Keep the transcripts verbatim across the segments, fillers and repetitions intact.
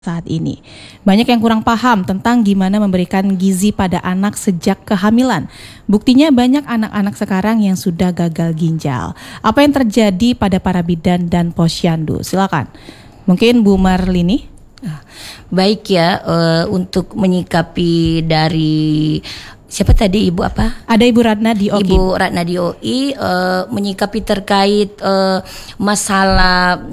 saat ini. Banyak yang kurang paham tentang gimana memberikan gizi pada anak sejak kehamilan. Buktinya banyak anak-anak sekarang yang sudah gagal ginjal. Apa yang terjadi pada para bidan dan posyandu? Silakan. Mungkin Bu Marlini. Baik ya, uh, untuk menyikapi dari siapa tadi Ibu apa? Ada Ibu Ratna di O I. Ibu Ratna di O I uh, menyikapi terkait uh, masalah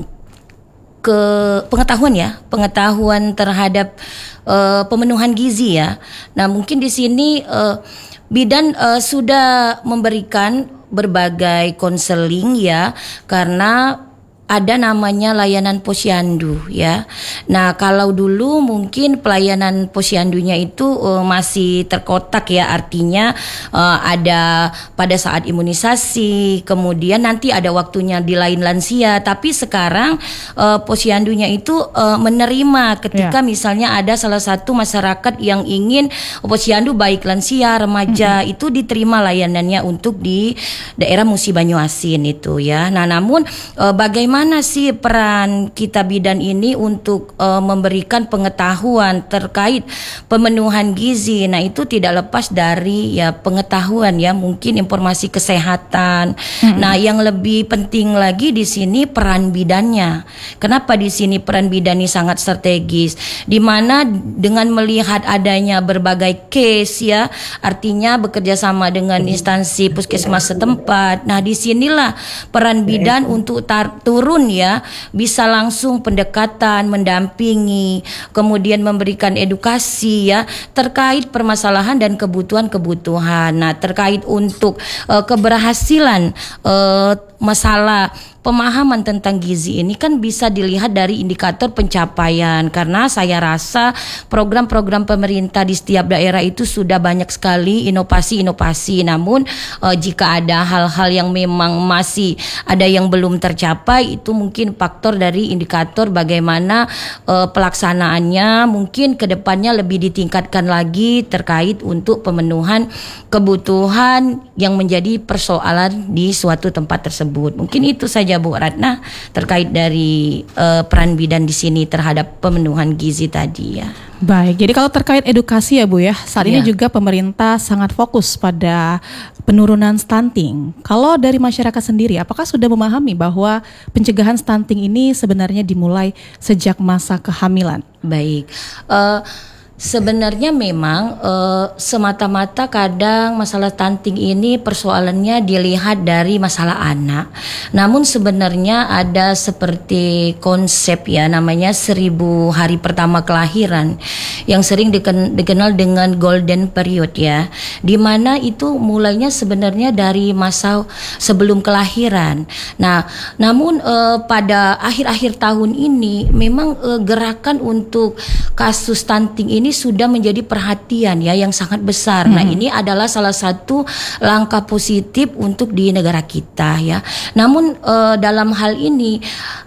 ke pengetahuan ya, pengetahuan terhadap uh, pemenuhan gizi ya. Nah, mungkin di sini uh, bidan uh, sudah memberikan berbagai konseling ya, karena ada namanya layanan posyandu ya. Nah, kalau dulu mungkin pelayanan posyandunya itu uh, masih terkotak ya, artinya uh, ada pada saat imunisasi, kemudian nanti ada waktunya di lain lansia. Tapi sekarang uh, posyandunya itu uh, menerima ketika ya. Misalnya ada salah satu masyarakat yang ingin posyandu baik lansia, remaja mm-hmm. itu diterima layanannya untuk di daerah Musi Banyuasin itu ya. Nah, namun uh, bagaimana Mana sih peran kita bidan ini untuk uh, memberikan pengetahuan terkait pemenuhan gizi? Nah, itu tidak lepas dari ya pengetahuan ya, mungkin informasi kesehatan. Mm-hmm. Nah, yang lebih penting lagi di sini peran bidannya. Kenapa di sini peran bidan ini sangat strategis? Di mana dengan melihat adanya berbagai case ya, artinya bekerja sama dengan instansi puskesmas setempat. Nah, disinilah peran bidan untuk tar- turun ya, bisa langsung pendekatan, mendampingi, kemudian memberikan edukasi ya terkait permasalahan dan kebutuhan-kebutuhan. Nah, terkait untuk uh, keberhasilan uh, masalah pemahaman tentang gizi ini kan bisa dilihat dari indikator pencapaian, karena saya rasa program-program pemerintah di setiap daerah itu sudah banyak sekali inovasi-inovasi. Namun uh, jika ada hal-hal yang memang masih ada yang belum tercapai, itu mungkin faktor dari indikator bagaimana uh, pelaksanaannya mungkin kedepannya lebih ditingkatkan lagi terkait untuk pemenuhan kebutuhan yang menjadi persoalan di suatu tempat tersebut. Mungkin itu saja Bu Ratna terkait dari uh, peran bidan di sini terhadap pemenuhan gizi tadi ya. Baik, jadi kalau terkait edukasi ya Bu ya, saat ya. ini juga pemerintah sangat fokus pada penurunan stunting. Kalau dari masyarakat sendiri, apakah sudah memahami bahwa pencegahan stunting ini sebenarnya dimulai sejak masa kehamilan? Baik, uh, sebenarnya memang uh, semata-mata kadang masalah stunting ini persoalannya dilihat dari masalah anak. Namun sebenarnya ada seperti konsep ya, namanya seribu hari pertama kelahiran yang sering diken- dikenal dengan golden period ya, di mana itu mulainya sebenarnya dari masa sebelum kelahiran. Nah, namun uh, pada akhir-akhir tahun ini memang uh, gerakan untuk kasus stunting ini sudah menjadi perhatian ya yang sangat besar. Hmm. Nah, ini adalah salah satu langkah positif untuk di negara kita ya. Namun uh, dalam hal ini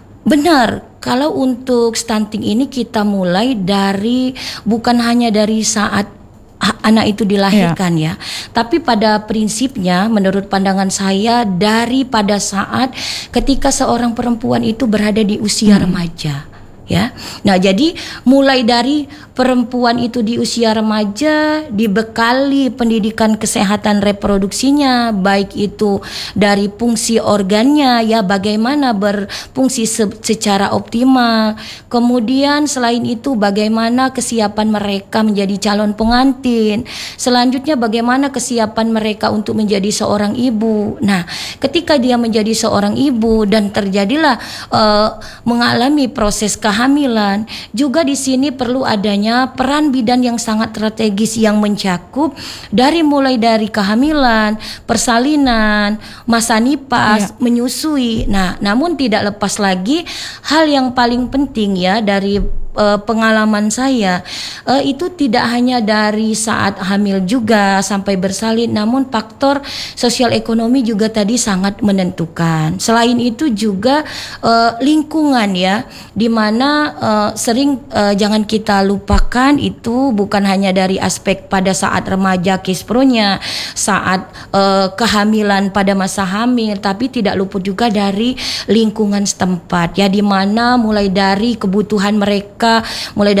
benar, kalau untuk stunting ini kita mulai dari bukan hanya dari saat anak itu dilahirkan ya, tapi pada prinsipnya menurut pandangan saya dari pada saat ketika seorang perempuan itu berada di usia hmm. remaja. Ya, nah jadi mulai dari perempuan itu di usia remaja dibekali pendidikan kesehatan reproduksinya, baik itu dari fungsi organnya ya, bagaimana berfungsi se- secara optimal. Kemudian selain itu bagaimana kesiapan mereka menjadi calon pengantin. Selanjutnya bagaimana kesiapan mereka untuk menjadi seorang ibu. Nah, ketika dia menjadi seorang ibu dan terjadilah uh, mengalami proses kehamilan, juga di sini perlu adanya peran bidan yang sangat strategis yang mencakup dari mulai dari kehamilan, persalinan, masa nifas, ya. menyusui. Nah, namun tidak lepas lagi hal yang paling penting ya dari uh, pengalaman saya, uh, itu tidak hanya dari saat hamil juga sampai bersalin, namun faktor sosial ekonomi juga tadi sangat menentukan. Selain itu juga uh, lingkungan ya, di mana uh, sering uh, jangan kita lupakan itu bukan hanya dari aspek pada saat remaja kispronya, saat uh, kehamilan pada masa hamil, tapi tidak luput juga dari lingkungan setempat ya, di mana mulai dari kebutuhan mereka mereka mulai